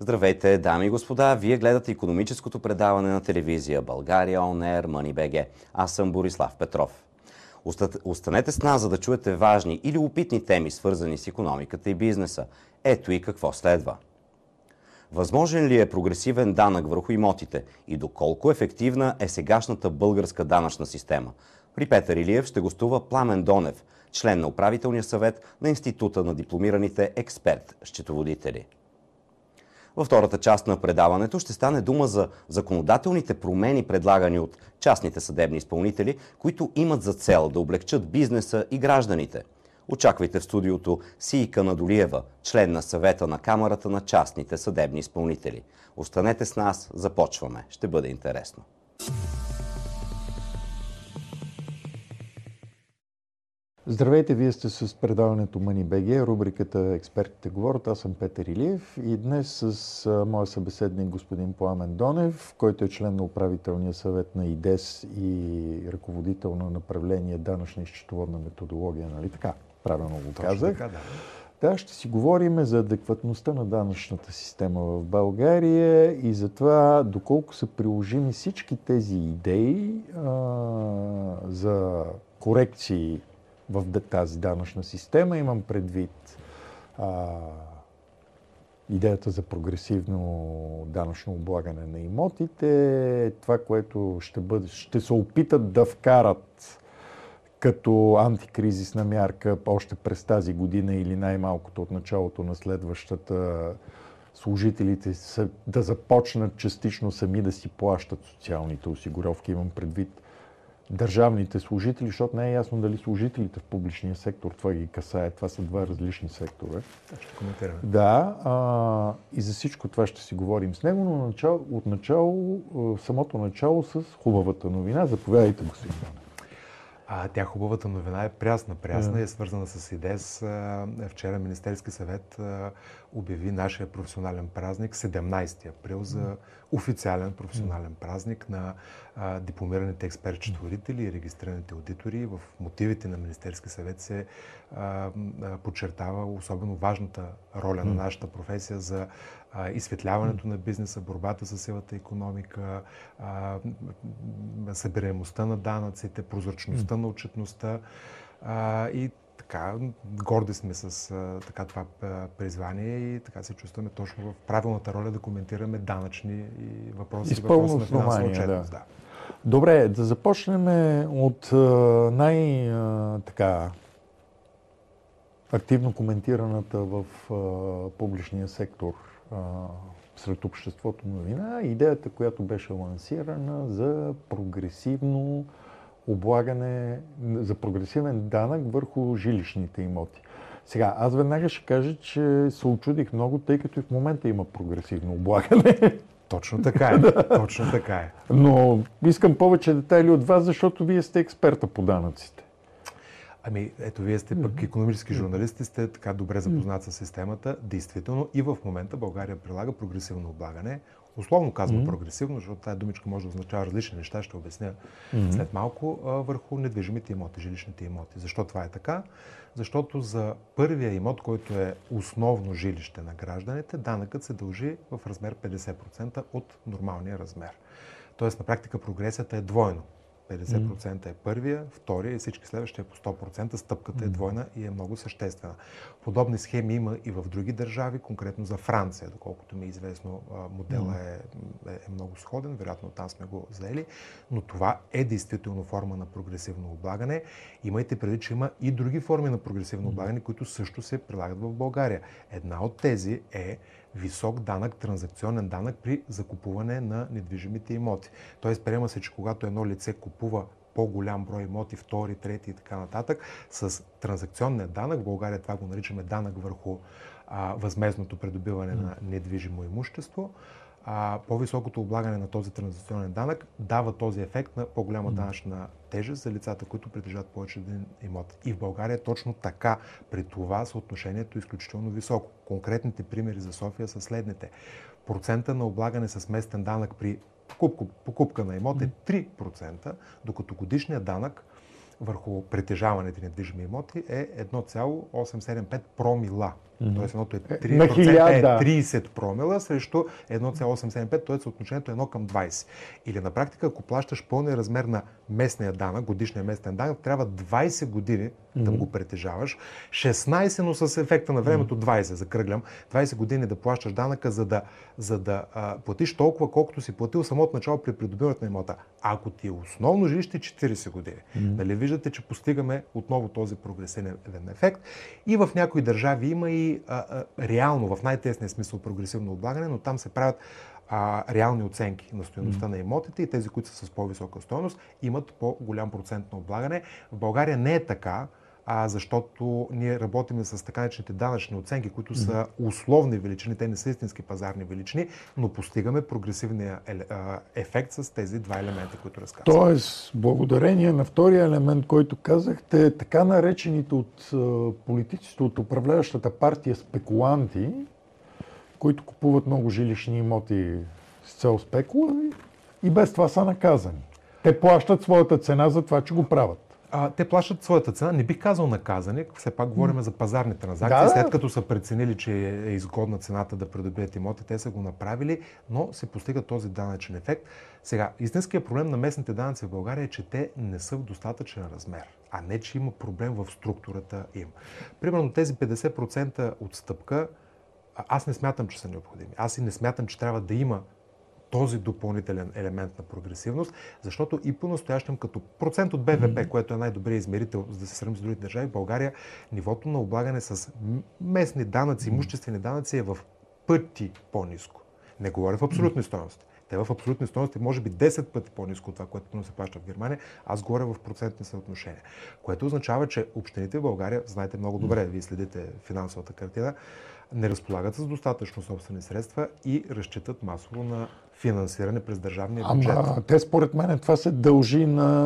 Здравейте, дами и господа! Вие гледате икономическото предаване на телевизия България On Air Money BG. Аз съм Борислав Петров. Останете с нас, за да чуете важни или любопитни теми, свързани с икономиката и бизнеса. Ето и какво следва. Възможен ли е прогресивен данък върху имотите и доколко ефективна е сегашната българска данъчна система? При Петър Илиев ще гостува Пламен Донев, член на управителния съвет на Института на дипломираните експерт-счетоводители. Във втората част на предаването ще стане дума за законодателните промени, предлагани от частните съдебни изпълнители, които имат за цел да облегчат бизнеса и гражданите. Очаквайте в студиото Сийка Надолиева, член на съвета на Камарата на частните съдебни изпълнители. Останете с нас, започваме. Ще бъде интересно. Здравейте, вие сте с предаването Money BG, рубриката Експертите говорят. Аз съм Петър Илиев и днес с моя събеседник господин Пламен Донев, който е член на управителния съвет на ИДЕС и ръководител на направление данъчна и счетоводна методология, нали така? Правилно го казах. Така, да, ще си говорим за адекватността на данъчната система в България и за това доколко са приложими всички тези идеи за корекции в тази данъчна система. Имам предвид идеята за прогресивно данъчно облагане на имотите, това, което ще се опитат да вкарат като антикризисна мярка още през тази година или най-малкото от началото на следващата, служителите да започнат частично сами да си плащат социалните осигуровки. Имам предвид държавните служители, защото не е ясно дали служителите в публичния сектор това ги касае. Това са два различни сектора. Ще коментираме. Да, и за всичко това ще си говорим с него, но в самото начало с хубавата новина. Заповядайте, господин. Тя хубавата новина е прясна и е свързана с ИДЕС. Вчера Министерски съвет обяви нашия професионален празник 17 април за официален професионален празник на дипломираните експерт-счетоводители и регистрираните аудитори. В мотивите на Министерски съвет се подчертава особено важната роля на нашата професия за изсветляването на бизнеса, борбата с сивата икономика, събираемостта на данъците, прозрачността на отчетността и така, горди сме с това призвание и така се чувстваме точно в правилната роля да коментираме данъчни и въпроси на финансова отчетност. Да. Добре, да започнем от активно коментираната в публичния сектор сред обществото новина, идеята, която беше лансирана за прогресивно облагане, за прогресивен данък върху жилищните имоти. Сега, аз веднага ще кажа, че се очудих много, тъй като и в момента има прогресивно облагане. Точно така е. Точно така е. Но искам повече детайли от вас, защото вие сте експерта по данъците. Ето, вие сте пък икономически журналисти, сте така добре запознат с системата. Действително и в момента България прилага прогресивно облагане. Условно казвам прогресивно, защото тази думичка може да означава различни неща, ще обясня след малко, върху недвижимите имоти, жилищните имоти. Защо това е така? Защото за първия имот, който е основно жилище на гражданите, данъкът се дължи в размер 50% от нормалния размер. Тоест на практика прогресията е двойно. 50% е първия, втория и всички следващи е по 100%. Стъпката е двойна и е много съществена. Подобни схеми има и в други държави, конкретно за Франция, доколкото ми е известно, моделът е много сходен, вероятно там сме го заели, но това е действително форма на прогресивно облагане. Имайте предвид, че има и други форми на прогресивно облагане, които също се прилагат в България. Една от тези е висок данък, транзакционен данък при закупуване на недвижимите имоти. Тоест, приема се, че когато едно лице купува по-голям брой имоти, втори, трети и така нататък, с транзакционния данък, в България това го наричаме данък върху възмездното придобиване на недвижимо имущество, по-високото облагане на този транзакционен данък дава този ефект на по-голяма данъчна тежест за лицата, които притежават повече един имот. И в България е точно така. При това съотношението е изключително високо. Конкретните примери за София са следните. Процента на облагане с местен данък при покупка на имот е 3%, докато годишният данък върху притежаваните недвижими имоти е 1,875 промила. Тоест едното е На 3%, 1000, е 30 промила срещу 1,85, т.е. съотношението е 1 към 20. Или на практика, ако плащаш пълния размер на местния данък, годишния местен данък, трябва 20 години да го притежаваш. 16, но с ефекта на времето 20, закръглям. 20 години да плащаш данъка, за да платиш толкова, колкото си платил самото начало при придобиването на имота. Ако ти е основно жилище, 40 години. Нали виждате, че постигаме отново този прогресивен ефект. И в някои държави има и реално, в най-тесния смисъл, прогресивно облагане, но там се правят реални оценки на стойността на имотите и тези, които са с по-висока стойност, имат по-голям процент на облагане. В България не е така, защото ние работим с така наречените данъчни оценки, които са условни величини, те не са истински пазарни величини, но постигаме прогресивния ефект с тези два елемента, които разказвам. Тоест, благодарение на втория елемент, който казахте, така наречените от политиците от управляващата партия спекуланти, които купуват много жилищни имоти с цел спекула и без това са наказани. Те плащат своята цена за това, че го правят. Те плащат своята цена. Не бих казал наказани, все пак говорим за пазарни транзакции. След като са преценили, че е изгодна цената да придобият имоти, те са го направили, но се постига този данъчен ефект. Сега, истинският проблем на местните данъци в България е, че те не са в достатъчен размер, а не, че има проблем в структурата им. Примерно тези 50% отстъпка, аз не смятам, че са необходими. Аз и не смятам, че трябва да има този допълнителен елемент на прогресивност, защото и по-настоящем като процент от БВП, което е най-добрият измерител, за да се сравним с другите държави, в България нивото на облагане с местни данъци, имуществени данъци е в пъти по-ниско. Не говоря в абсолютни стойности. Те в абсолютни стойности може би 10 пъти по-ниско от това, което се плаща в Германия. Аз говоря в процентни съотношения. Което означава, че общините в България, знаете много добре, вие следите финансовата картина, не разполагат с достатъчно собствени средства и разчитат масово на финансиране през държавния бюджет. Те според мен това се дължи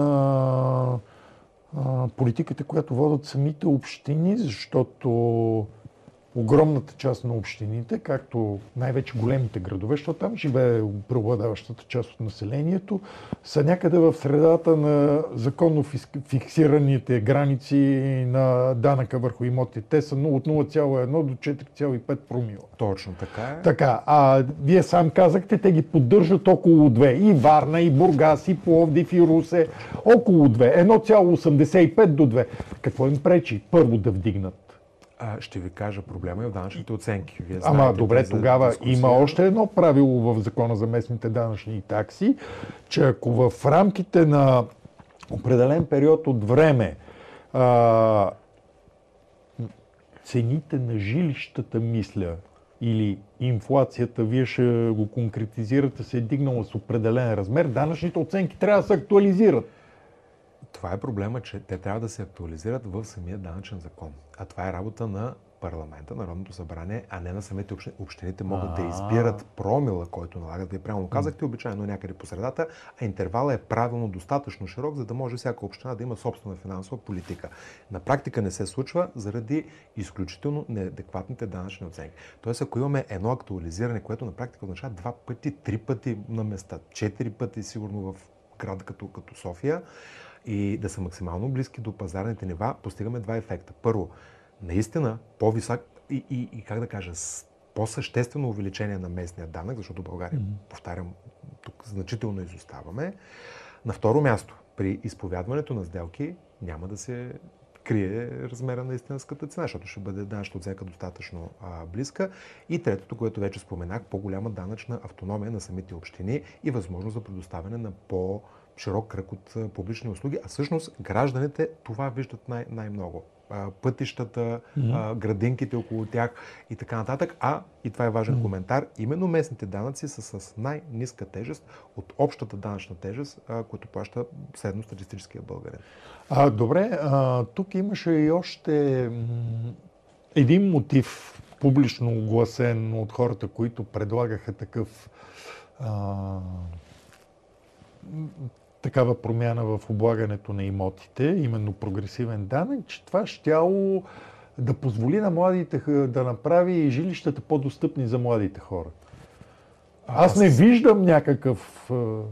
на политиката, която водят самите общини, защото огромната част на общините, както най-вече големите градове, защото там живее преобладаващата част от населението, са някъде в средата на законно фиксираните граници на данъка върху имотите. Те са от 0,1 до 4,5 промила. Точно така е. Така, вие сам казахте, те ги поддържат около 2. И Варна, и Бургас, и Пловдив, и Русе. Около 2. 1,85 до 2. Какво им пречи? Първо да вдигнат. Ще ви кажа, проблема е в данъчните оценки. Вие добре, тогава има още едно правило в Закона за местните данъчни такси, че ако в рамките на определен период от време цените на жилищата, мисля, или инфлацията, вие ще го конкретизирате, се е дигнала с определен размер, данъчните оценки трябва да се актуализират. Това е проблема, че те трябва да се актуализират в самия данъчен закон. А това е работа на парламента, Народното събрание, а не на самите общини. Общините могат да избират промила, който налагат. Вие правилно казахте, обичайно някъде по средата, а интервала е правилно достатъчно широк, за да може всяка община да има собствена финансова политика. На практика не се случва заради изключително неадекватните данъчни оценки. Тоест, ако имаме едно актуализиране, което на практика означава 2 пъти, 3 пъти на места, 4 пъти сигурно в град като София, и да са максимално близки до пазарните нива, постигаме два ефекта. Първо, наистина по-висок и как да кажа, по-съществено увеличение на местния данък, защото България, повтарям, тук значително изоставаме. На второ място, при изповядването на сделки няма да се крие размера на истинската цена, защото ще бъде данъчна оценка достатъчно близка. И третото, което вече споменах, по-голяма данъчна автономия на самите общини и възможност за предоставяне на по-широк кръг от публични услуги, а всъщност гражданите това виждат най-много. Пътищата, градинките около тях и така нататък. И това е важен коментар, именно местните данъци са с най-ниска тежест от общата данъчна тежест, която плаща средностатистическия българин. Добре, тук имаше и още един мотив, публично огласен от хората, които предлагаха такава промяна в облагането на имотите, именно прогресивен данък, че това щяло да позволи на младите да направи жилищата по-достъпни за младите хора. Аз не виждам някакъв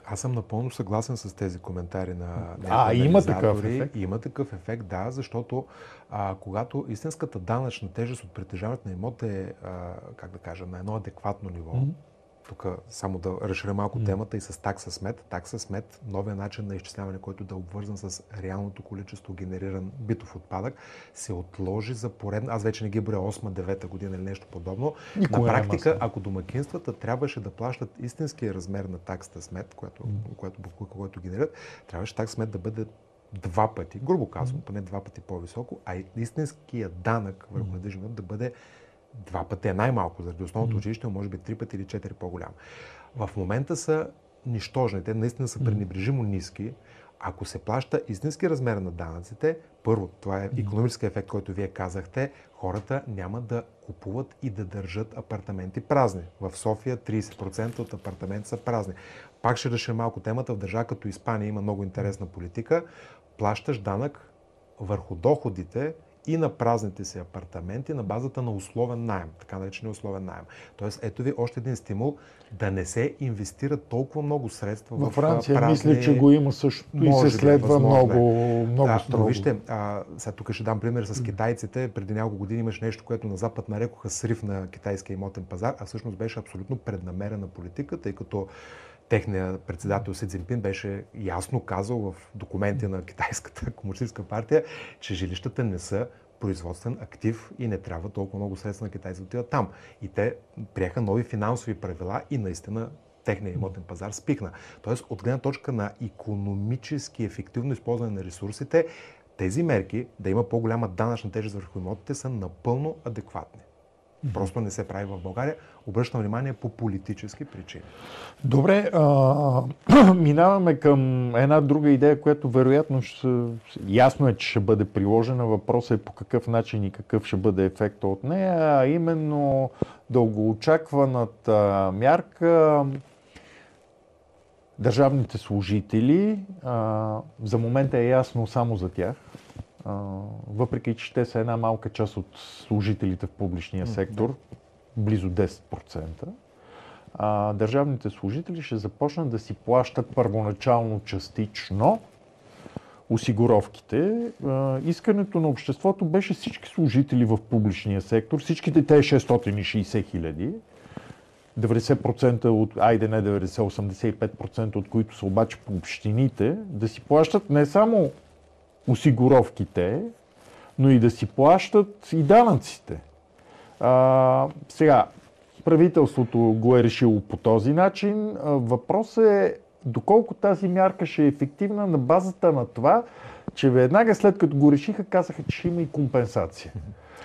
Аз съм напълно съгласен с тези коментари на има такъв ефект? Има такъв ефект, да, защото когато истинската данъчна тежест от притежаването на имот е, как да кажа, на едно адекватно ниво, тук само да разширя малко темата и с такса смет. Такса смет, новия начин на изчисляване, който да е обвързан с реалното количество генериран битов отпадък, се отложи за поредна. Аз вече не ги броя 8-9 година или нещо подобно. На практика, ако домакинствата трябваше да плащат истинския размер на таксата смет, което генерират, трябваше такса смет да бъде 2 пъти, грубо казвам, поне 2 пъти по-високо, а истинския данък върху недвижим имот да бъде 2 пъти е най-малко, заради основното училище, може би 3 пъти или 4 по-голям. В момента са нищожни, те наистина са пренебрежимо ниски. Ако се плаща истински размер на данъците, първо, това е икономически ефект, който вие казахте, хората няма да купуват и да държат апартаменти празни. В София 30% от апартаменти са празни. Пак ще решим малко темата, в държава като Испания има много интересна политика. Плащаш данък върху доходите и на празните си апартаменти на базата на условен наем, така наречения условен наем. Тоест, ето ви още един стимул да не се инвестират толкова много средства в Франция, празни... мисля, че го има също и се следва много строго. Но вижте, сега тук ще дам пример с китайците. Преди няколко години имаше нещо, което на Запад нарекоха срив на китайския имотен пазар, а всъщност беше абсолютно преднамерена политика, тъй като техният председател Си Цзинпин беше ясно казал в документи на Китайската комунистическа партия, че жилищата не са производствен актив и не трябва толкова много средства на китайците да отиват там. И те приеха нови финансови правила и наистина техният имотен пазар спикна. Тоест, от гледна точка на икономически ефективно използване на ресурсите, тези мерки да има по-голяма данъчна тежест върху имотите са напълно адекватни. Просто не се прави в България. Обръщам внимание по политически причини. Добре, минаваме към една друга идея, която вероятно ясно е, че ще бъде приложена. Въпросът е по какъв начин и какъв ще бъде ефекта от нея, а именно дългоочакваната мярка държавните служители. За момента е ясно само за тях. Въпреки че те са една малка част от служителите в публичния сектор, близо 10%, държавните служители ще започнат да си плащат първоначално частично осигуровките. Искането на обществото беше всички служители в публичния сектор, всичките те 660 хиляди, 90% от, 85% от които са обаче по общините, да си плащат не само осигуровките, но и да си плащат и данъците. Сега, правителството го е решило по този начин. Въпросът е доколко тази мярка ще е ефективна на базата на това, че веднага след като го решиха, казаха, че ще има и компенсация.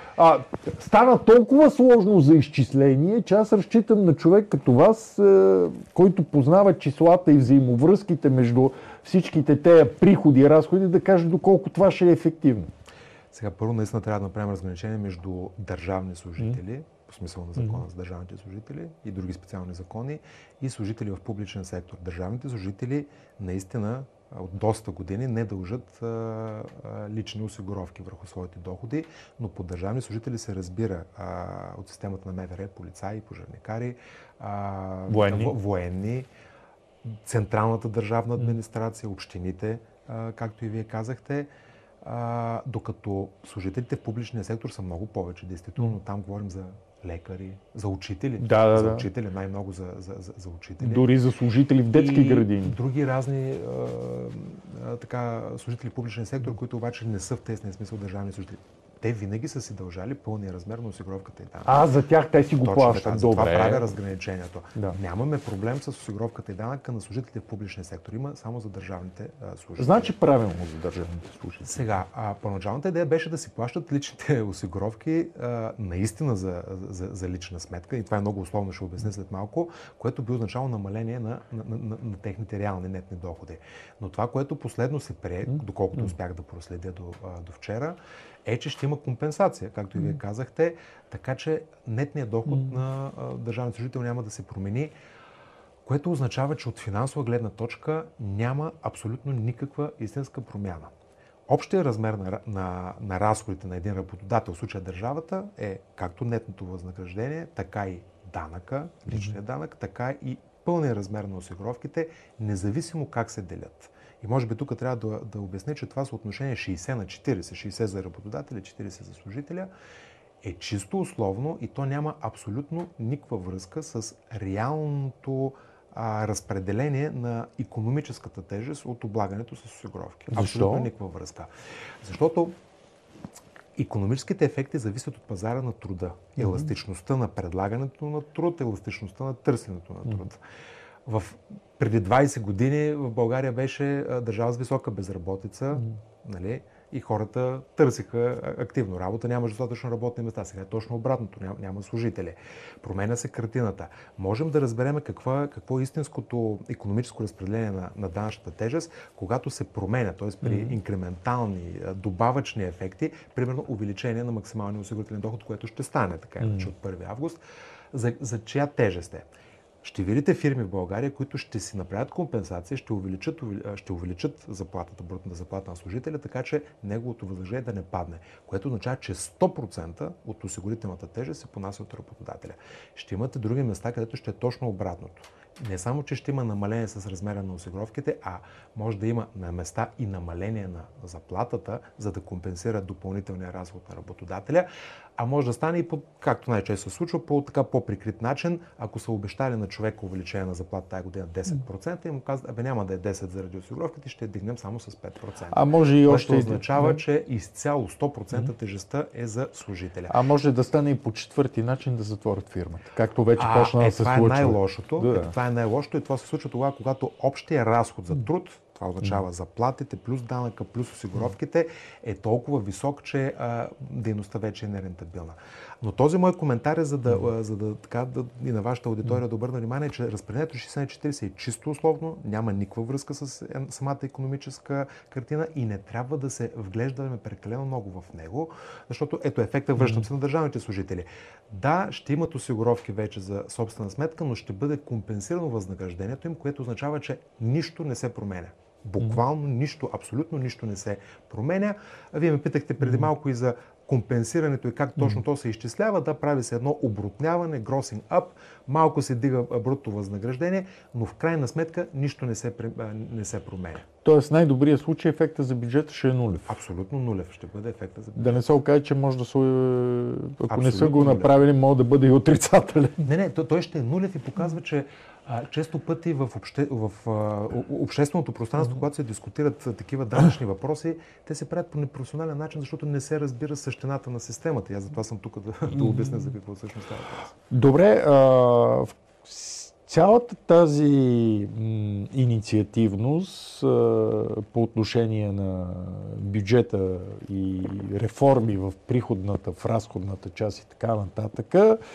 Стана толкова сложно за изчисление, че аз разчитам на човек като вас, който познава числата и взаимовръзките между всичките тези приходи и разходи, да каже доколко това ще е ефективно. Сега първо наистина трябва да направим разграничение между държавни служители, по смисъл на закона за държавните служители и други специални закони, и служители в публичен сектор. Държавните служители наистина от доста години не дължат лични осигуровки върху своите доходи, но под държавни служители се разбира от системата на МВР, полицаи, пожарникари, военни, централната държавна администрация, общините, както и вие казахте, докато служителите в публичния сектор са много повече. Действително, там говорим за лекари, за учители. За учители, най-много за учители. Дори за служители в детски градини. Други разни служители в публичния сектор, които обаче не са в тесния смисъл държавни служители. Те винаги са си дължали пълния размер на осигуровката и данъка. За тях те си го плащат. Това правя разграничението. Да. Нямаме проблем с осигуровката и данъка на служителите в публичния сектор. Има само за държавните служители. Значи правилно за държавните служители. Сега, първоначалната идея беше да си плащат личните осигуровки наистина за лична сметка. И това е много условно, ще обясня след малко, което би означало намаление на техните реални нетни доходи. Но това, което последно се прие, доколкото успях да проследя до вчера, е, че ще има компенсация, както и вие казахте, така че нетният доход на държавния служител няма да се промени, което означава, че от финансова гледна точка няма абсолютно никаква истинска промяна. Общия размер на разходите на един работодател, в случая държавата, е както нетното възнаграждение, така и данъка, личният данък, така и пълния размер на осигуровките, независимо как се делят. И може би тук трябва да обясня, че това съотношение 60 на 40, 60 за работодателя, 40 за служителя, е чисто условно и то няма абсолютно никаква връзка с реалното разпределение на икономическата тежест от облагането с осигуровки. Защо? Абсолютно никаква връзка. Защото икономическите ефекти зависят от пазара на труда. Еластичността на предлагането на труд, еластичността на търсенето на труд. Преди 20 години в България беше държава с висока безработица, нали? И хората търсиха активно работа, нямаше достатъчно работни места. Сега е точно обратното, няма служители. Променя се картината. Можем да разберем какво е истинското икономическо разпределение на данъчната тежест, когато се променя, т.е. при инкрементални, добавъчни ефекти, примерно увеличение на максималния осигурителен доход, което ще стане така иначе от 1 август, за чия тежест е. Ще видите фирми в България, които ще си направят компенсация, ще увеличат заплатата, брутната заплата на служителя, така че неговото възнаграждение да не падне. Което означава, че 100% от осигурителната тежест се понася от работодателя. Ще имате други места, където ще е точно обратното. Не само, че ще има намаление с размера на осигуровките, а може да има на места и намаление на заплатата, за да компенсира допълнителния разход на работодателя. А може да стане и, както най-често се случва, по по-прикрит начин. Ако са обещали на човека увеличение на заплата тази година 10%, и му казват, няма да е 10 заради осигуровките, ще я дигнем само с 5%. А може и още означава, че изцяло 100% тежестта е за служителя. А може да стане и по четвърти начин да затворят фирмата, както вече почна да се случва. Това е най-лошото. Това е най-лошото и това се случва тогава, когато общия разход за труд, това означава заплатите, плюс данъка, плюс осигуровките, е толкова висок, че дейността вече е нерентабилна. Но този мой коментар е за да и на вашата аудитория да обърна внимание, че разпределението 60/40 е чисто условно, няма никаква връзка с самата икономическа картина и не трябва да се вглеждаме прекалено много в него, защото ето ефекта, връщам се на държавните служители. Да, ще имат осигуровки вече за собствена сметка, но ще бъде компенсирано възнаграждението им, което означава, че нищо не се променя. Буквално нищо, абсолютно нищо не се променя. Вие ме питахте преди малко и за компенсирането и как точно то се изчислява. Да, прави се едно обрутняване, grossing up, малко се дига брутно възнаграждение, но в крайна сметка нищо не се променя. Тоест най-добрият случай ефекта за бюджета ще е нулев. Абсолютно нулев ще бъде ефекта за бюджета. Да не се окаже, че може да се... Ако не са го направили, може да бъде и отрицателен. Не, той ще е нулев и показва, че често пъти в общественото пространство, когато се дискутират такива данъчни въпроси, те се правят по непрофесионален начин, защото не се разбира същината на системата. Аз затова съм тук да обясня за какво всъщност става въпрос. Добре, цялата тази инициативност по отношение на бюджета и реформи в приходната, в разходната част и така нататък,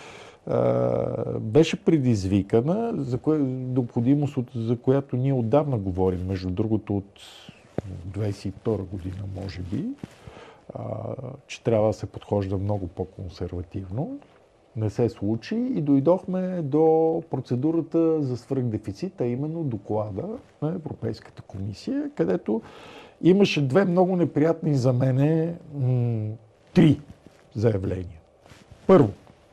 беше предизвикана необходимост, за която ние отдавна говорим, между другото от 22 година, може би, че трябва да се подхожда много по-консервативно. Не се случи и дойдохме до процедурата за свръхдефицит, а именно доклада на Европейската комисия, където имаше две много неприятни за мене три заявления. Първо,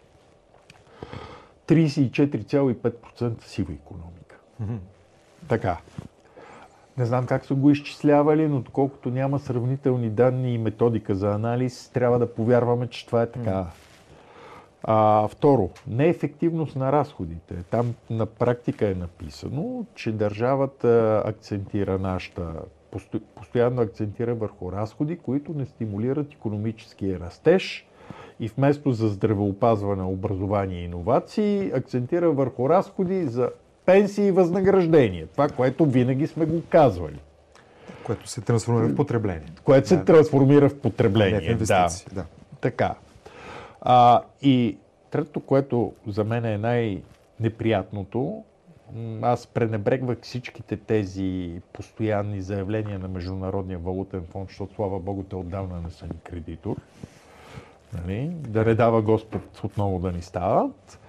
34,5% сива икономика. Така. Не знам как са го изчислявали, но доколкото няма сравнителни данни и методика за анализ, трябва да повярваме, че това е така. Второ, неефективност на разходите. Там на практика е написано, че държавата акцентира постоянно акцентира върху разходи, които не стимулират икономическия растеж и вместо за здравеопазване, образование и иновации, акцентира върху разходи за пенсии и възнаграждения. Това, което винаги сме го казвали. Което се трансформира в потребление. Което се трансформира в потребление. Не в инвестиции. Да. Така. И третото, което за мен е най-неприятното, аз пренебрегвах всичките тези постоянни заявления на Международния валутен фонд, защото слава Богу, те отдавна не са ни кредитор. Нали? Да не дава Господ отново да ни стават.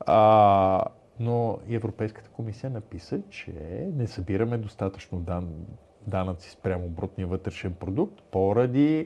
Но Европейската комисия написа, че не събираме достатъчно данъци спрямо брутния вътрешен продукт поради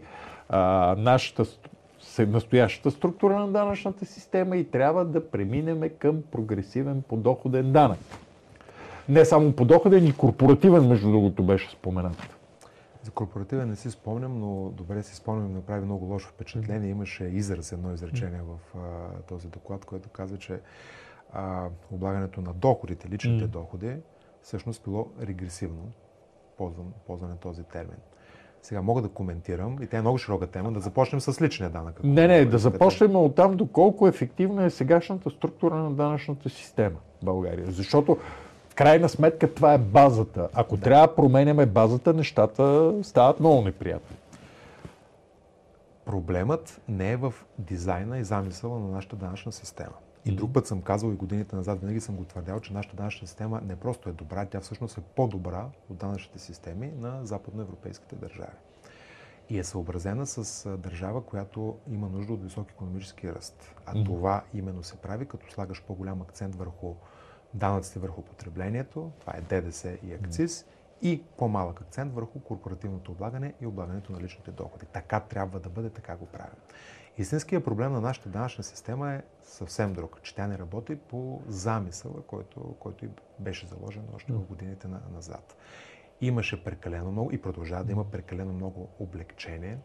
настоящата структура на данъчната система и трябва да преминем към прогресивен подоходен данък. Не само подоходен, и корпоративен, между другото, беше споменат. За корпоративен не си спомням, но добре си спомням, направи много лошо впечатление. Имаше едно изречение в този доклад, което казва, че облагането на доходите, личните доходи, всъщност било регресивно. Ползване този термин. Сега мога да коментирам, и тя е много широка тема, да започнем с личния данък. Да започнем от там доколко ефективна е сегашната структура на данъчната система в България. Защото в крайна сметка това е базата. Ако трябва да променяме базата, нещата стават много неприятни. Проблемът не е в дизайна и замисъла на нашата данъчна система. И друг път съм казал и годините назад, винаги съм го твърдял, че нашата данъчна система не просто е добра, тя всъщност е по-добра от данъчните системи на западноевропейските държави. И е съобразена с държава, която има нужда от висок икономически ръст. А това именно се прави, като слагаш по-голям акцент върху данъците върху потреблението, това е ДДС и акциз, и по-малък акцент върху корпоративното облагане и облагането на личните доходи. Така трябва да бъде, така го правим. Истинският проблем на нашата данъчна система е съвсем друг, че тя не работи по замисъла, който и беше заложен още в годините назад. Имаше прекалено много и продължава да има прекалено много облекчение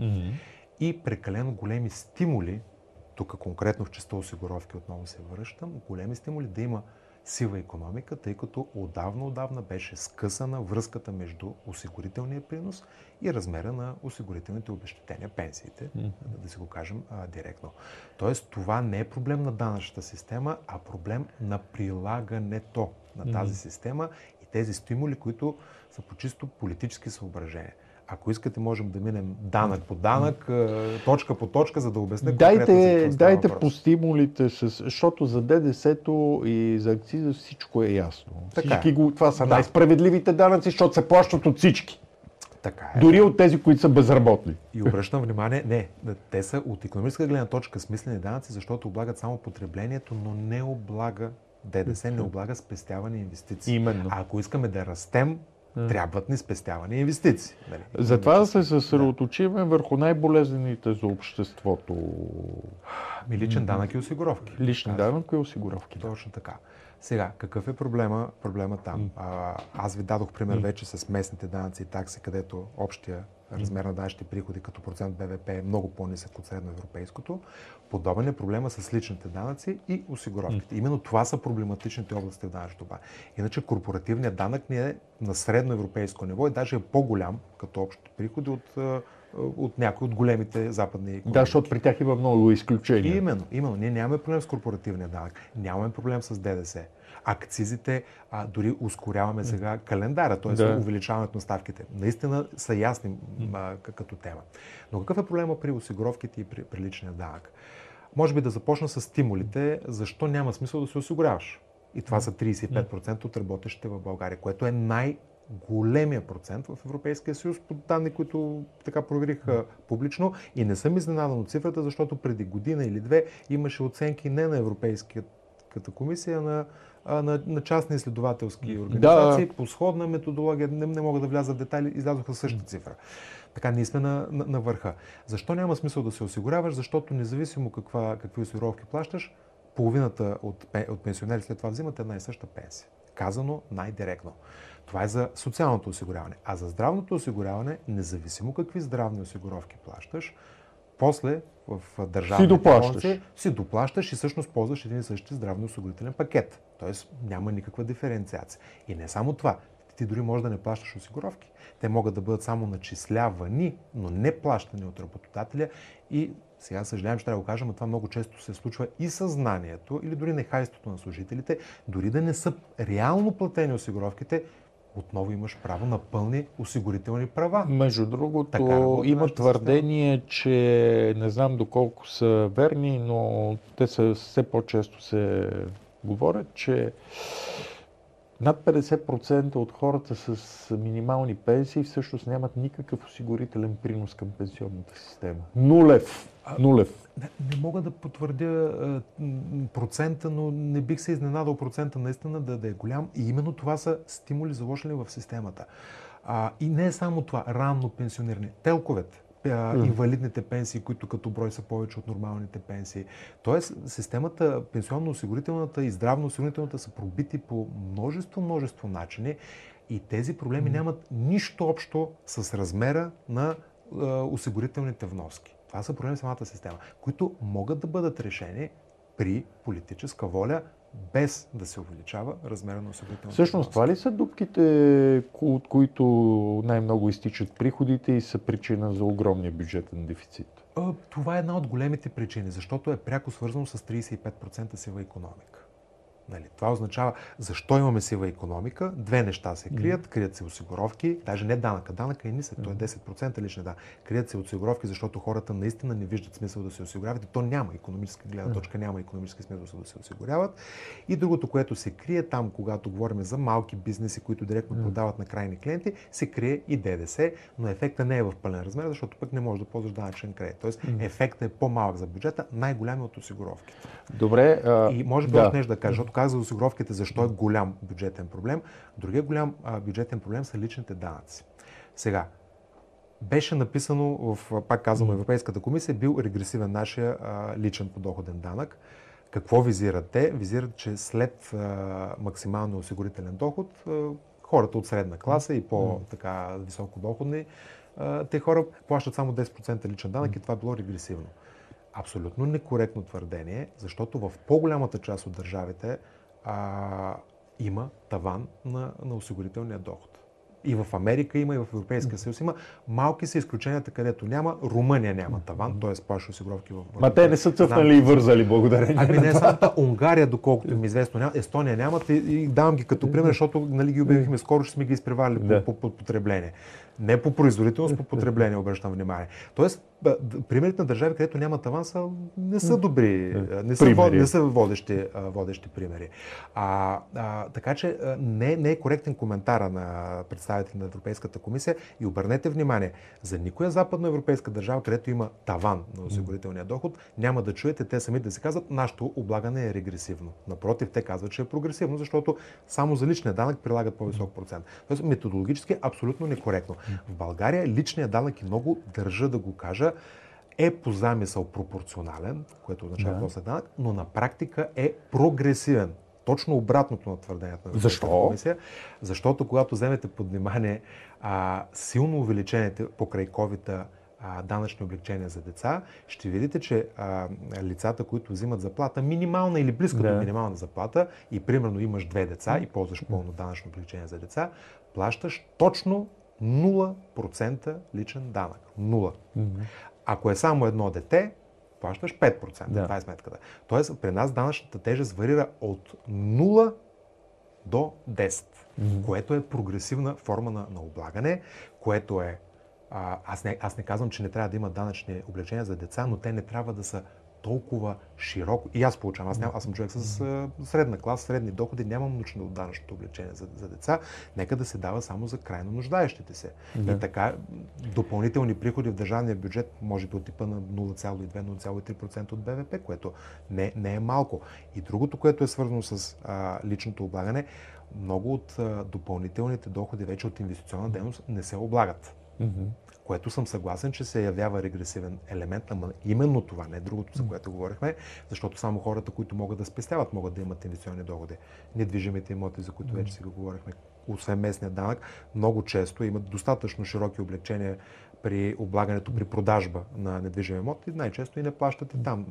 и прекалено големи стимули, тук конкретно в частта осигуровки отново се връщам, големи стимули да има сива икономика, тъй като отдавна беше скъсана връзката между осигурителния принос и размера на осигурителните обезщетения, пенсиите, да си го кажем директно. Тоест, това не е проблем на данъчната система, а проблем на прилагането на тази система и тези стимули, които са по чисто политически съображения. Ако искате, можем да минем данък по данък, точка по точка, за да обясня конкретно. Дайте по стимулите, защото за ДДС-то и за акциза всичко е ясно. Това са най-справедливите данъци, защото се плащат от всички. Така е. Дори от тези, които са безработни. И обръщам внимание, те са от икономическа гледна точка смислени данъци, защото облагат само потреблението, но не облага ДДС, не облага спестяване и инвестиции. Именно. А ако искаме да растем, трябват ни спестяване и инвестиции. Затова да се съсредоточиме върху най-болезнените за обществото. Личен данък и осигуровки. Личен данък и осигуровки. Точно така. Сега, какъв е проблема там? Аз ви дадох пример вече с местните данъци и такси, където общия размер на данъчните приходи като процент БВП е много по-нисък от средноевропейското. Подобен е проблема с личните данъци и осигуровките. Именно това са проблематичните области в данъчното облагане. Иначе корпоративният данък ни е на средноевропейско ниво и даже е по-голям като общи приходи от някои от големите западни икономики. Да, защото при тях има много изключения. Именно. Ние нямаме проблем с корпоративния данък, нямаме проблем с ДДС. Акцизите, дори ускоряваме сега календара, т.е. увеличаването на ставките. Наистина са ясни като тема. Но какъв е проблема при осигуровките и при личния данък? Може би да започна с стимулите, защо няма смисъл да се осигуряваш. И това са 35% от работещите в България, което е най-големия процент в Европейския съюз, по данни, които така проверих публично. И не съм изненадан от цифрата, защото преди година или две имаше оценки не на Европейската комисия, на частни изследователски организации по сходна методология. Не мога да вляза в детайли, излязоха същата цифра. Така, ние сме на върха. Защо няма смисъл да се осигуряваш? Защото независимо какви осигуровки плащаш, половината от пенсионери след това взимат една и съща пенсия. Казано най-директно. Това е за социалното осигуряване. А за здравното осигуряване, независимо какви здравни осигуровки плащаш, после в държавните болници си доплащаш и всъщност ползваш един и същи здравно-осигурителен пакет. Тоест няма никаква диференциация. И не само това. Ти дори можеш да не плащаш осигуровки. Те могат да бъдат само начислявани, но не плащани от работодателя. И сега съжалявам, че трябва да го кажа, но това много често се случва и съзнанието или дори нехайството на служителите, дори да не са реално платени осигуровките, отново имаш право на пълни осигурителни права. Между другото, има твърдение, че не знам доколко са верни, но те все по-често се говорят, че над 50% от хората с минимални пенсии всъщност нямат никакъв осигурителен принос към пенсионната система. Нулев. Не мога да потвърдя процента, но не бих се изненадал процента наистина да е голям. И именно това са стимули заложени в системата. И не е само това, ранно пенсиониране. Телковете. инвалидните пенсии, които като брой са повече от нормалните пенсии. Тоест, системата, пенсионно-осигурителната и здравно-осигурителната са пробити по множество начини и тези проблеми нямат нищо общо с размера на осигурителните вноски. Това са проблеми в самата система, които могат да бъдат решени при политическа воля, без да се увеличава размера на осигурителните Всъщност, вноски. това ли са дупките, от които най-много изтичат приходите и са причина за огромния бюджетен дефицит? Това е една от големите причини, защото е пряко свързано с 35% сива икономика. Нали, това означава, защо имаме сива икономика? Две неща се крият. Крият се осигуровки, даже не данъка. Данъка е нисък, той е 10% личен данък. Крият се осигуровки, защото хората наистина не виждат смисъл да се осигуряват и то няма икономическа гледна точка, няма икономически смисъл да се осигуряват. И другото, което се крие там, когато говорим за малки бизнеси, които директно продават на крайни клиенти, се крие и ДДС, но ефекта не е в пълен размер, защото пък не може да ползваш данъчен кредит. Тоест ефектът е по-малък за бюджета, най-голям от осигуровките. Добре. И може би още нещо да кажа, защото казах за осигуровките, защо е голям бюджетен проблем. Другия голям бюджетен проблем са личните данъци. Сега, беше написано, пак казвам, Европейската комисия, бил регресивен нашия личен подоходен данък. Какво визират те? Визират, че след максималния осигурителен доход, хората от средна класа и по-така високодоходни, те хора плащат само 10% личен данък и това било регресивно. Абсолютно некоректно твърдение, защото в по-голямата част от държавите има таван на осигурителния доход. И в Америка има, и в Европейския съюз има. Малки са изключенията, където няма. Румъния няма таван, т.е. плаща осигуровки в Румъния. Ма те не са цъфнали и вързали, благодарение. Ами не само Унгария, доколкото ми известно няма. Естония нямат и давам ги като пример, защото нали, ги обявихме скоро, ще сме ги изпреварили по потребление. Не по производителност, по потребление, обръщам внимание. Тоест, примерите на държави, където няма таван, не са добри, не са водещи примери. Така че не е коректен коментара на представители на Европейската комисия и обърнете внимание, за никоя западноевропейска държава, където има таван на осигурителния доход, няма да чуете те самите да си казват, нашето облагане е регресивно. Напротив, те казват, че е прогресивно, защото само за личния данък прилагат по-висок процент. Тоест, методологически е абсолютно некоректно. В България личният данък, и много държа да го кажа, е по замисъл пропорционален, което означава после данък, но на практика е прогресивен. Точно обратното на твърдението на Европейската комисия. Защото когато вземете под внимание силно увеличените покрай ковида данъчни облегчения за деца, ще видите, че лицата, които взимат заплата, минимална или близка до минимална заплата, и примерно имаш 2 деца и ползваш пълно данъчно облегчение за деца, плащаш точно 0% личен данък. 0. Ако е само едно дете, плащаш 5%. Това е сметката. Тоест, при нас данъчната тежест варира от 0 до 10, което е прогресивна форма на облагане, което е... Аз не казвам, че не трябва да има данъчни облегчения за деца, но те не трябва да са толкова широко. И аз получавам. Аз съм човек с средна класа, средни доходи, нямам нужда от данъчното облегчение за деца. Нека да се дава само за крайно нуждаещите се. И така, допълнителни приходи в държавния бюджет, може би от типа на 0,2-0,3% от БВП, което не е малко. И другото, което е свързано с личното облагане, много от допълнителните доходи вече от инвестиционна дейност не се облагат. Което съм съгласен, че се явява регресивен елемент, ама именно това, не другото, за което говорихме, защото само хората, които могат да спестяват, могат да имат инвестиционни доходи. Недвижимите имоти, за които вече сега говорихме, освен местния данък, много често имат достатъчно широки облегчения при облагането, при продажба на недвижими имоти, най-често и не плащат и там,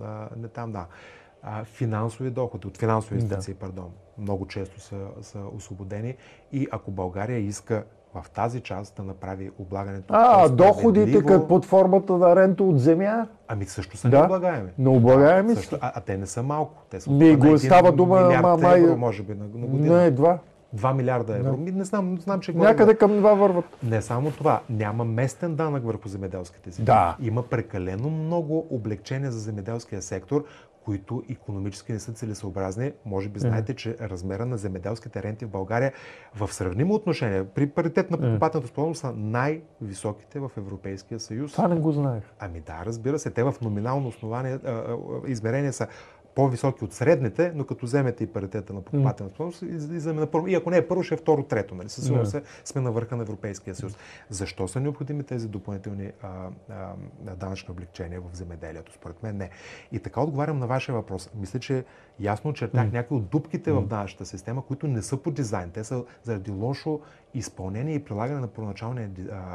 финансови доходи, от финансови инвестиции, много често са освободени и ако България иска в тази част да направи облагането. Доходите като под формата на рента от земя? Ами също са необлагаеми. Необлагаеми са. Те не са малко. Те са става дума евро, може би, на година. Не, 2 милиарда евро. Не знам, че някъде към това върват. Не само това. Няма местен данък върху земеделските земи. Има прекалено много облегчения за земеделския сектор, които икономически не са целесъобразни. Може би знаете, че размера на земеделските ренти в България в сравнимо отношение, при паритет на покупателната способност, са най-високите в Европейския съюз. Това не го знаех. Ами да, разбира се. Те в номинално основание измерение са по-високи от средните, но като вземете и паритета на покупателна способност, излизаме на първо. И ако не е първо, ще е второ, трето. Нали? Със сигурност сме на върха на Европейския съюз. Защо са необходими тези допълнителни данъчни облегчения в земеделието? Според мен не. И така отговарям на вашия въпрос. Мисля, че ясно очертах някои от дупките в данъчната система, които не са по дизайн. Те са заради лошо изпълнение и прилагане на първоначалния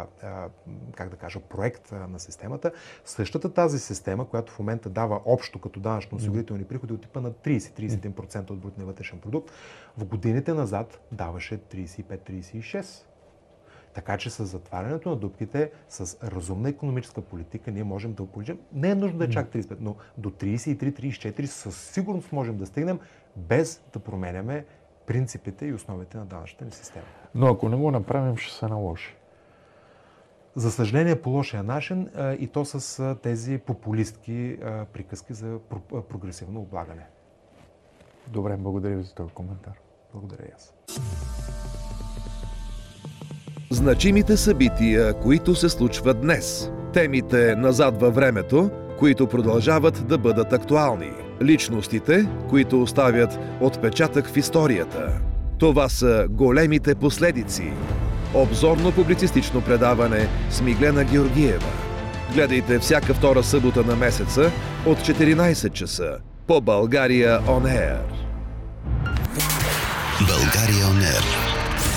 проект на системата. Същата тази система, която в момента дава общо като данъчно-осигурителни приходи от типа на 30-31% от брутния вътрешен продукт, в годините назад даваше 35-36%. Така че с затварянето на дупките, с разумна икономическа политика, ние можем да получим. Не е нужно да е чак 35, но до 33-34 със сигурност можем да стигнем, без да променяме принципите и основите на данъчната ни система. Но ако не го направим, ще се наложи. За съжаление, по лошия начин и то с тези популистки приказки за прогресивно облагане. Добре, благодаря ви за този коментар. Благодаря и аз. Значимите събития, които се случват днес. Темите назад във времето, които продължават да бъдат актуални. Личностите, които оставят отпечатък в историята. Това са големите последици. Обзорно-публицистично предаване с Миглена Георгиева. Гледайте всяка втора събота на месеца от 14 часа по България On Air. България On Air.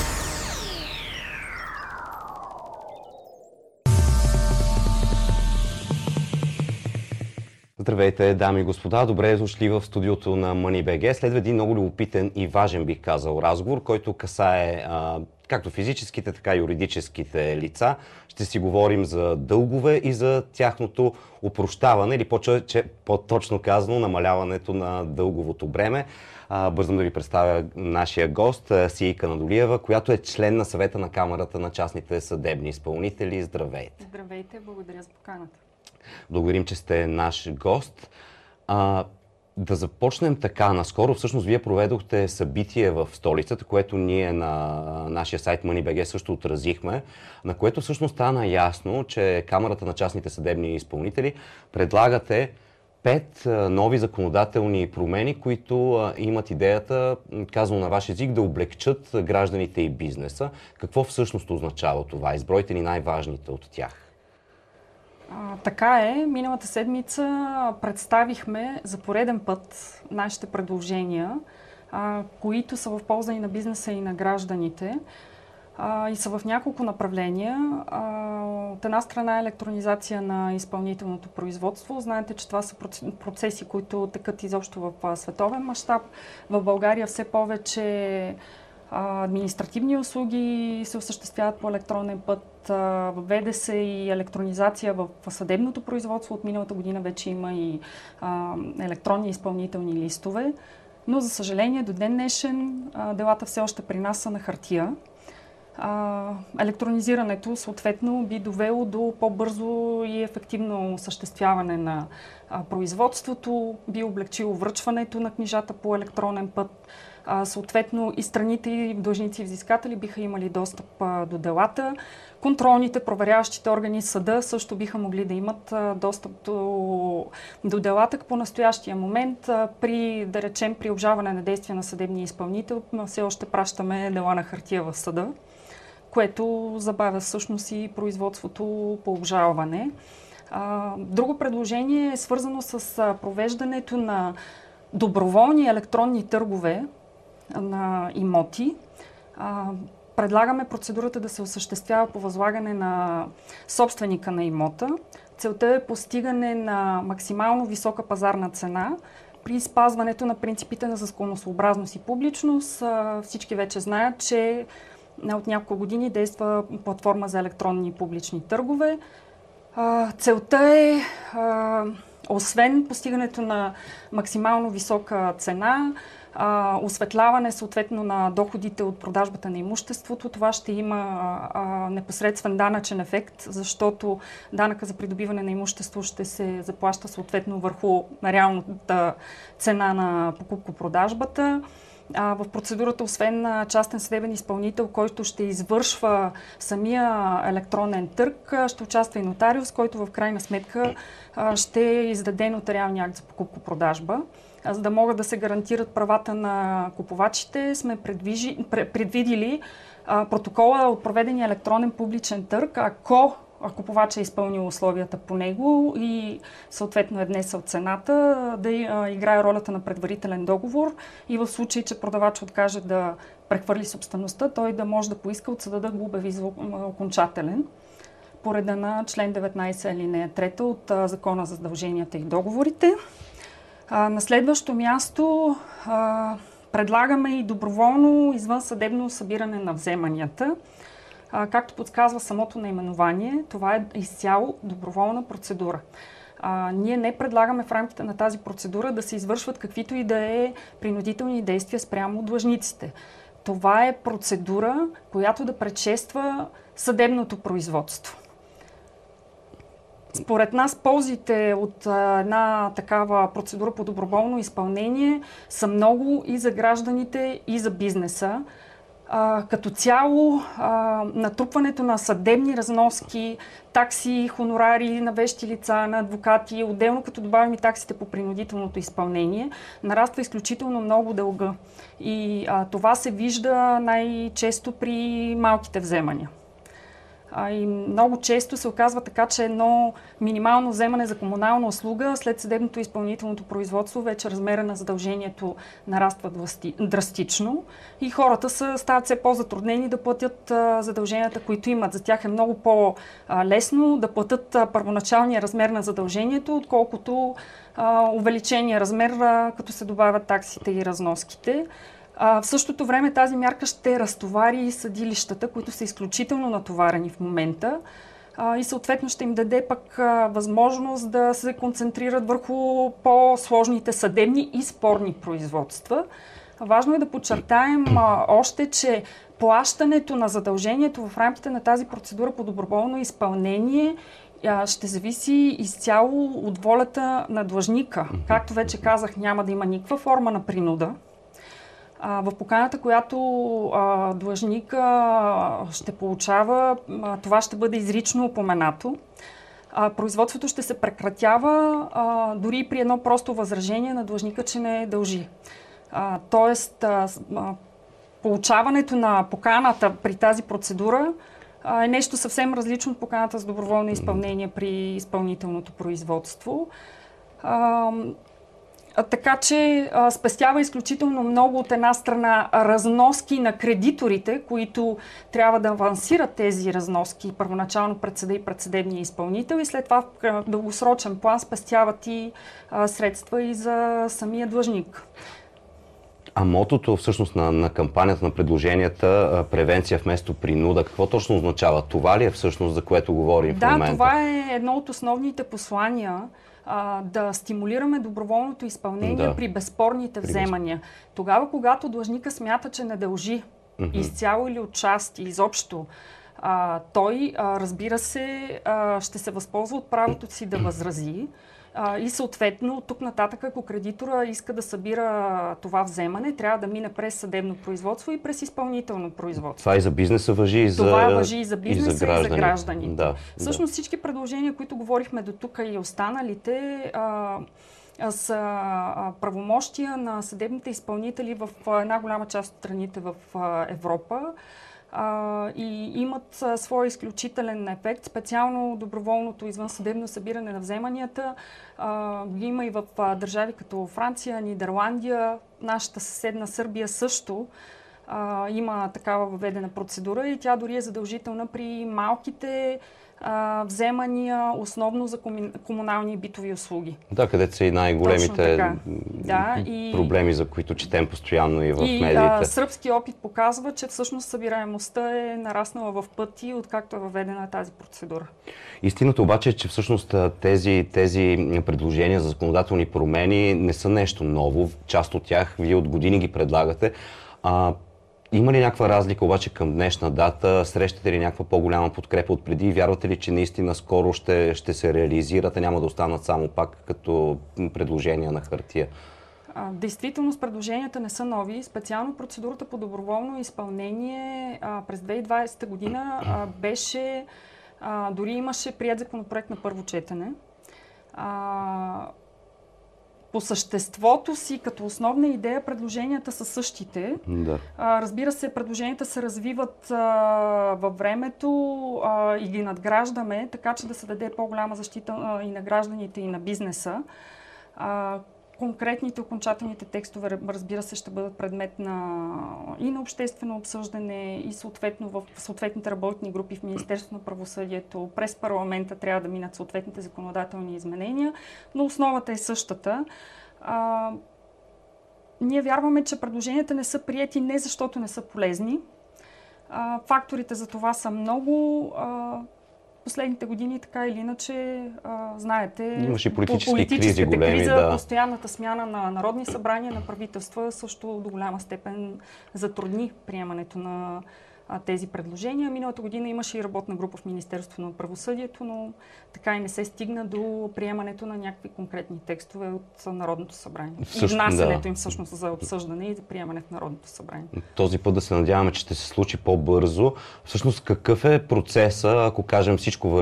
Здравейте, дами и господа! Добре дошли в студиото на Money.bg. Следва един много любопитен и важен, бих казал, разговор, който касае както физическите, така и юридическите лица. Ще си говорим за дългове и за тяхното опрощаване, или по-точно казано, намаляването на дълговото бреме. Бързам да ви представя нашия гост, Сийка Надолиева, която е член на съвета на Камарата на частните съдебни изпълнители. Здравейте! Здравейте, благодаря за поканата. Благодарим, че сте наш гост. Да започнем така. Наскоро всъщност вие проведохте събитие в столицата, което ние на нашия сайт Money.bg също отразихме, на което всъщност стана ясно, че Камарата на частните съдебни изпълнители предлагате 5 нови законодателни промени, които имат идеята, казано на ваш език, да облегчат гражданите и бизнеса. Какво всъщност означава това? Избройте ни най-важните от тях. Така е. Миналата седмица представихме за пореден път нашите предложения, които са в полза и на бизнеса, и на гражданите. И са в няколко направления. От една страна електронизация на изпълнителното производство. Знаете, че това са процеси, които текат изобщо в световен мащаб. В България все повече административни услуги се осъществяват по електронен път. Въведе се и електронизация в съдебното производство. От миналата година вече има и електронни изпълнителни листове. Но, за съжаление, до ден днешен делата все още при нас са на хартия. Електронизирането съответно би довело до по-бързо и ефективно осъществяване на производството, би облегчило връчването на книжата по електронен път. Съответно и страните и длъжници и взискатели биха имали достъп до делата. Контролните, проверяващите органи съда също биха могли да имат достъп до делата. По настоящия момент, да речем, при обжалване на действия на съдебния изпълнител, все още пращаме дела на хартия в съда, което забавя всъщност и производството по обжалване. Друго предложение е свързано с провеждането на доброволни електронни търгове на имоти. Предлагаме процедурата да се осъществява по възлагане на собственика на имота. Целта е постигане на максимално висока пазарна цена при спазването на принципите на законосъобразност и публичност. Всички вече знаят, че от няколко години действа платформа за електронни публични търгове. Целта е, освен постигането на максимално висока цена, осветляване съответно на доходите от продажбата на имуществото, това ще има непосредствен данъчен ефект, защото данъка за придобиване на имущество ще се заплаща съответно върху реалната цена на покупко-продажбата. В процедурата, освен частен съдебен изпълнител, който ще извършва самия електронен търг, ще участва и нотариус, който в крайна сметка ще издаде нотариалния акт за покупко-продажба. за да могат да се гарантират правата на купувачите, сме предвидили протокола от проведения електронен публичен търг, ако купувача е изпълнил условията по него и съответно е внесъл цената, да играе ролята на предварителен договор и в случай, че продавач откаже да прехвърли собствеността, той да може да поиска от съда да го обяви за окончателен по реда на член 19 алинея 3 от Закона за задълженията и договорите. На следващо място предлагаме и доброволно извънсъдебно събиране на вземанията. Както подсказва самото наименование, това е изцяло доброволна процедура. Ние не предлагаме в рамките на тази процедура да се извършват каквито и да е принудителни действия спрямо длъжниците. Това е процедура, която да предшества съдебното производство. Според нас ползите от една такава процедура по доброволно изпълнение са много и за гражданите, и за бизнеса. Като цяло, натрупването на съдебни разноски, такси, хонорари на вещи лица, на адвокати, отделно като добавим и таксите по принудителното изпълнение, нараства изключително много дълга. И това се вижда най-често при малките вземания. И много често се оказва така, че едно минимално вземане за комунална услуга след съдебното изпълнителното производство вече размера на задължението нараства драстично и хората стават все по-затруднени да платят задълженията, които имат. За тях е много по-лесно да платят първоначалния размер на задължението, отколкото увеличения размер, като се добавят таксите и разноските. В същото време тази мярка ще разтовари съдилищата, които са изключително натоварени в момента и съответно ще им даде пък възможност да се концентрират върху по-сложните съдебни и спорни производства. Важно е да подчертаем още, че плащането на задължението в рамките на тази процедура по доброволно изпълнение ще зависи изцяло от волята на длъжника. Както вече казах, няма да има никаква форма на принуда. В поканата, която длъжника ще получава, това ще бъде изрично упоменато. Производството ще се прекратява дори при едно просто възражение на длъжника, че не дължи. Тоест, получаването на поканата при тази процедура е нещо съвсем различно от поканата за доброволно изпълнение при изпълнителното производство. Така че спестява изключително много от една страна разноски на кредиторите, които трябва да авансират тези разноски първоначално пред съда и пред съдебния изпълнител и след това в дългосрочен план спестяват и средства и за самия длъжник. А мотото всъщност на кампанията на предложенията превенция вместо принуда, какво точно означава? Това ли е всъщност, за което говорим в момента? Да, това е едно от основните послания. Да стимулираме доброволното изпълнение при безспорните вземания. Тогава, когато длъжника смята, че не дължи изцяло или отчасти, изобщо, той, разбира се, ще се възползва от правото си да възрази и съответно тук нататък, ако кредитора иска да събира това вземане, трябва да мине през съдебно производство и през изпълнително производство. Това и за бизнеса важи и за Това важи и за бизнеса, и за гражданите. Да, всъщност всички предложения, които говорихме до тук и останалите, са правомощия на съдебните изпълнители в една голяма част от страните в Европа. И имат своя изключителен ефект. Специално доброволното извънсъдебно събиране на вземанията ги има и в държави като Франция, Нидерландия, нашата съседна Сърбия също има такава въведена процедура и тя дори е задължителна при малките вземания, основно за комунални и битови услуги. Да, където са и най-големите проблеми, за които четем постоянно и в медиите. И сръбски опит показва, че всъщност събираемостта е нараснала в пъти, откакто е въведена тази процедура. Истината обаче е, че всъщност тези предложения за законодателни промени не са нещо ново. Част от тях вие от години ги предлагате. Има ли някаква разлика обаче към днешна дата? Срещате ли някаква по-голяма подкрепа от преди? Вярвате ли, че наистина скоро ще се реализират, няма да останат само пак като предложения на хартия? Действително, предложенията не са нови. Специално процедурата по доброволно изпълнение през 2020 година беше, дори имаше приет законопроект на първо четене. по съществото си, като основна идея, предложенията са същите. Да. Разбира се, предложенията се развиват във времето и ги надграждаме, така че да се даде по-голяма защита и на гражданите, и на бизнеса. Конкретните, окончателните текстове, разбира се, ще бъдат предмет и на обществено обсъждане и съответно в съответните работни групи в Министерството на правосъдието. През парламента трябва да минат съответните законодателни изменения, но основата е същата. Ние вярваме, че предложенията не са приети не защото не са полезни. Факторите за това са много. Последните години, така или иначе, знаете, имаше политически кризи големи, постоянната смяна на народни събрания, на правителства също до голяма степен затрудни приемането на тези предложения. Миналата година имаше и работна група в Министерството на правосъдието, но така и не се стигна до приемането на някакви конкретни текстове от Народното събрание. И внасянето им всъщност за обсъждане и за приемане в Народното събрание. Този път да се надяваме, че ще се случи по-бързо. Всъщност какъв е процеса, ако кажем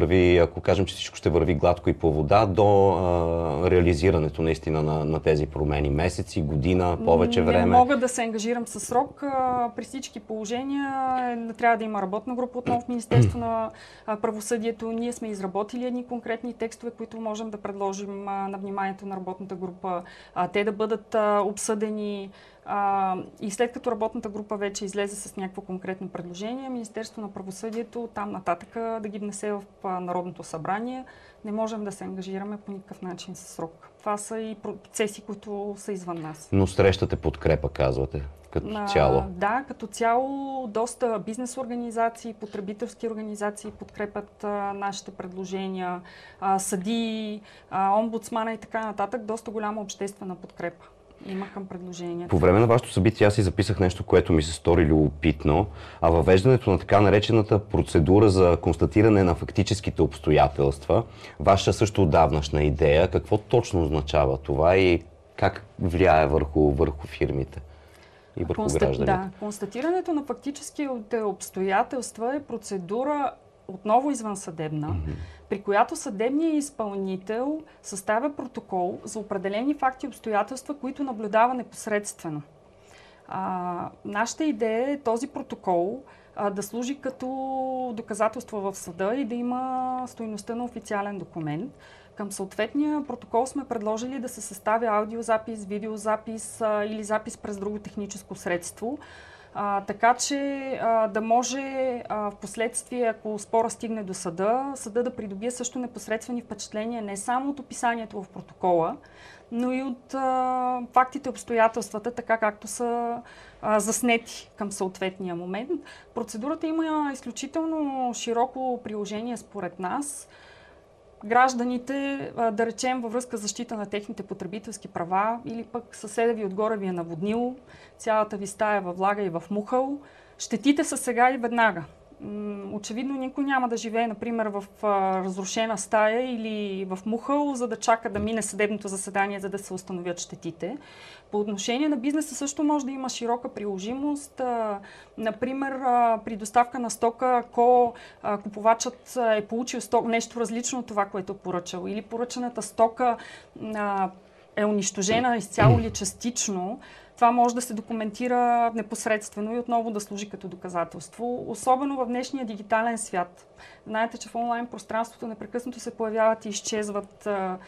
че всичко ще върви гладко и по вода, до реализирането наистина на тези промени? Месеци, година, повече време? Не мога да се ангажирам със срок. При всички положения трябва да има работна група отново в Министерство на правосъдието. Ние сме изработили едни конкретни текстове, които можем да предложим на вниманието на работната група. Те да бъдат обсъдени и след като работната група вече излезе с някакво конкретно предложение, Министерство на правосъдието там нататък да ги внесе в Народното събрание. Не можем да се ангажираме по никакъв начин със срок. Това са и процеси, които са извън нас. Но срещате подкрепа, казвате, като цяло? Да, като цяло доста бизнес организации, потребителски организации подкрепят нашите предложения, съдии, омбудсмана и така нататък. Доста голяма обществена подкрепа има към предложението. По време на вашето събитие аз си записах нещо, което ми се стори любопитно, а въвеждането на така наречената процедура за констатиране на фактическите обстоятелства, ваша също отдавнашна идея, какво точно означава това и как влияе върху фирмите и върху гражданите? Да, констатирането на фактическите обстоятелства е процедура отново извънсъдебна, при която съдебният изпълнител съставя протокол за определени факти и обстоятелства, които наблюдава непосредствено. Нашата идея е този протокол да служи като доказателство в съда и да има стойността на официален документ. Към съответния протокол сме предложили да се съставя аудиозапис, видеозапис или запис през друго техническо средство, така че да може в последствие, ако спора стигне до съда да придобие също непосредствени впечатления не само от описанието в протокола, но и от фактите и обстоятелствата, така както са заснети към съответния момент. Процедурата има изключително широко приложение според нас. Гражданите, да речем, във връзка с защита на техните потребителски права или пък съседа ви отгоре ви е наводнил, цялата ви стая във влага и в мухъл, щетите са сега и веднага. Очевидно никой няма да живее, например, в разрушена стая или в мухъл, за да чака да мине съдебното заседание, за да се установят щетите. По отношение на бизнеса също може да има широка приложимост. Например, при доставка на стока, ако купувачът е получил нещо различно от това, което е поръчал, или поръчаната стока е унищожена изцяло или частично, това може да се документира непосредствено и отново да служи като доказателство, особено в днешния дигитален свят. Знаете, че в онлайн пространството непрекъснато се появяват и изчезват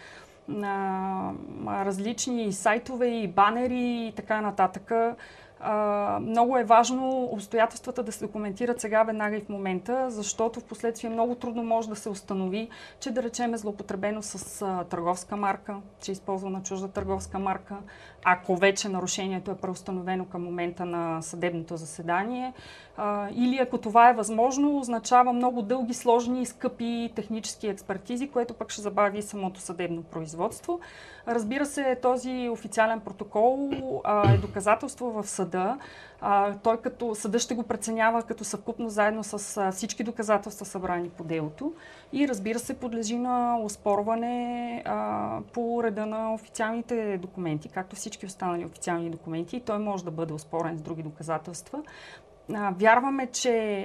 различни сайтове и банери и така нататък. Много е важно обстоятелствата да се документират сега, веднага и в момента, защото в последствие много трудно може да се установи, че да речем е злоупотребено с търговска марка, че е използвана чужда търговска марка, ако вече нарушението е преустановено към момента на съдебното заседание, или ако това е възможно, означава много дълги, сложни и скъпи технически експертизи, което пък ще забави самото съдебно производство. Разбира се, този официален протокол е доказателство в съда. Той като съда ще го преценява като съвкупно заедно с всички доказателства събрани по делото и разбира се подлежи на оспорване по реда на официалните документи, както всички останали официални документи, и той може да бъде оспорен с други доказателства. Вярваме, че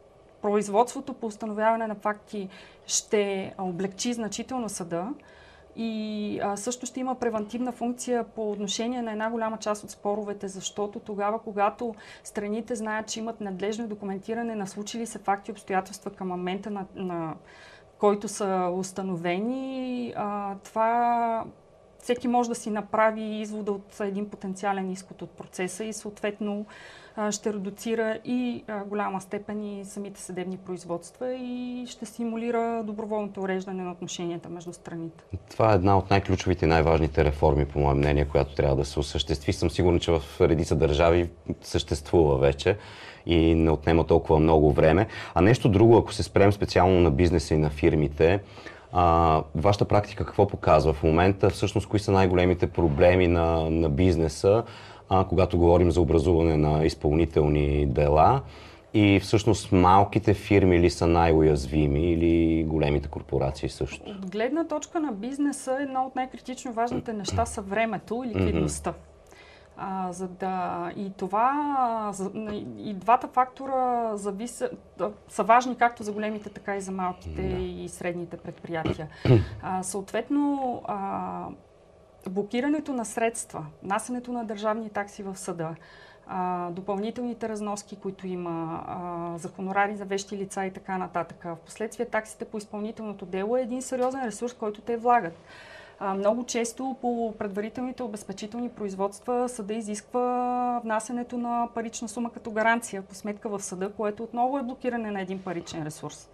производството по установяване на факти ще облекчи значително съда И също ще има превантивна функция по отношение на една голяма част от споровете, защото тогава, когато страните знаят, че имат надлежно документиране на случили се факти и обстоятелства към момента, на който са установени, това всеки може да си направи извода от един потенциален изход от процеса и съответно ще редуцира и голяма степен и самите съдебни производства и ще стимулира доброволното уреждане на отношенията между страните. Това е една от най-ключовите и най-важните реформи, по мое мнение, която трябва да се осъществи. Съм сигурен, че в редица държави съществува вече и не отнема толкова много време. А нещо друго, ако се спрем специално на бизнеса и на фирмите, вашата практика какво показва? В момента всъщност кои са най-големите проблеми на бизнеса, когато говорим за образуване на изпълнителни дела, и всъщност малките фирми ли са най-уязвими или големите корпорации също? От гледна точка на бизнеса, едно от най-критично важните неща са времето и ликвидността. И двата фактора са важни както за големите, така и за малките и средните предприятия. Съответно, блокирането на средства, внасянето на държавни такси в съда, допълнителните разноски, които има, за хонорари за вещи лица и така нататък. Впоследствие таксите по изпълнителното дело е един сериозен ресурс, който те влагат. Много често по предварителните обезпечителни производства съда изисква внасянето на парична сума като гаранция по сметка в съда, което отново е блокиране на един паричен ресурс.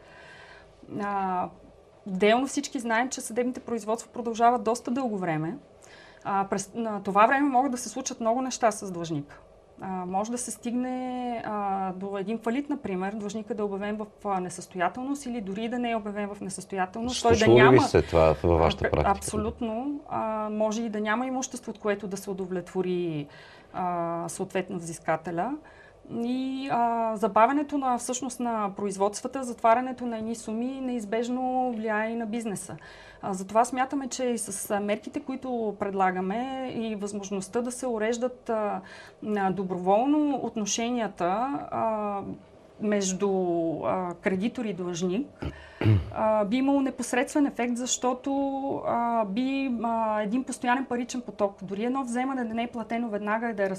Отделно всички знаем, че съдебните производства продължават доста дълго време. През това време могат да се случат много неща с длъжника. Може да се стигне до един фалит, например, длъжника да е обявен в несъстоятелност или дори да не е обявен в несъстоятелност. Случва ли се това във вашата практика? Абсолютно. Може и да няма имущество, от което да се удовлетвори съответно взискателя. И забавянето всъщност на производствата, затварянето на едни суми неизбежно влияе и на бизнеса. Затова смятаме, че и с мерките, които предлагаме и възможността да се уреждат доброволно отношенията между кредитор и длъжник, би имало непосредствен ефект, защото един постоянен паричен поток, дори едно вземане да не е платено веднага, да е